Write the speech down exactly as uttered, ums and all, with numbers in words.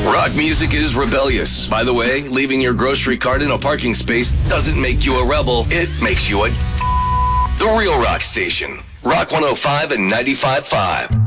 Rock music is rebellious. By the way, leaving your grocery cart in a parking space doesn't make you a rebel. It makes you a... The Real Rock Station. Rock one oh five and ninety-five point five.